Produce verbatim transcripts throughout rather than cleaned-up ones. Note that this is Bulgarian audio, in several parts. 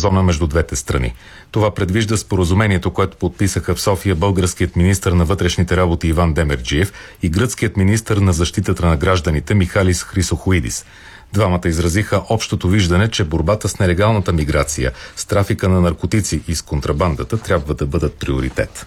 зона между двете страни. Това предвижда споразумението, което подписаха в София българският министър на вътрешните работи Иван Демерджиев и гръцкият министър на защитата на гражданите Михалис Хрисохоидис. Двамата изразиха общото виждане, че борбата с нелегалната миграция, с трафика на наркотици и с контрабандата трябва да бъдат приоритет.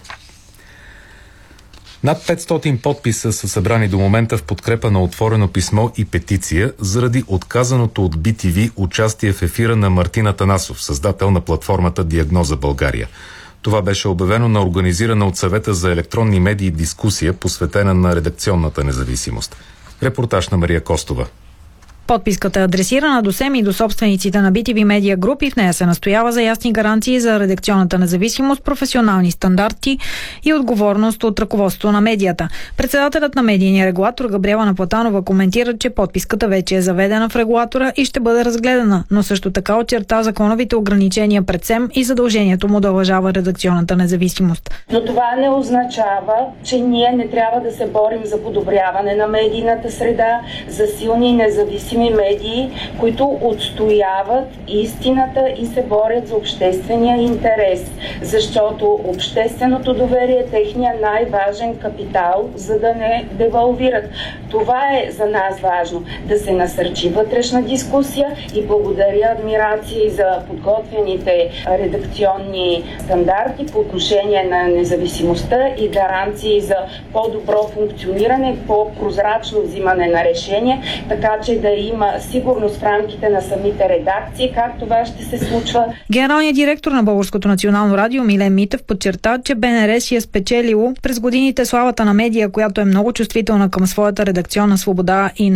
Над петстотин подписа са събрани до момента в подкрепа на отворено писмо и петиция заради отказаното от Би Ти Ви участие в ефира на Мартин Атанасов, създател на платформата Диагноза България. Това беше обявено на организирана от Съвета за електронни медии дискусия, посветена на редакционната независимост. Репортаж на Мария Костова. Подписката е адресирана до СЕМ и до собствениците на Би Ти Ви Медиа Груп и в нея се настоява за ясни гаранции за редакционната независимост, професионални стандарти и отговорност от ръководството на медията. Председателят на медийния регулатор Габриела Наплатанова коментира, че подписката вече е заведена в регулатора и ще бъде разгледана, но също така очерта законовите ограничения пред СЕМ и задължението му да уважава редакционната независимост. Но това не означава, че ние не трябва да се борим за подобряване на медийната среда, за силни и независими медии, които отстояват истината и се борят за обществения интерес, защото общественото доверие е техния най-важен капитал, за да не девалвират. Това е за нас важно, да се насърчи вътрешна дискусия и благодаря адмирации за подготвените редакционни стандарти по отношение на независимостта и гаранции за по-добро функциониране, по-прозрачно взимане на решения, така че да има сигурност в рамките на самите редакции, как това ще се случва. Генералният директор на Българското национално радио Милен Митев подчерта, че Б Н Р си е спечелило през годините славата на медия, която е много чувствителна към своята редакционна свобода и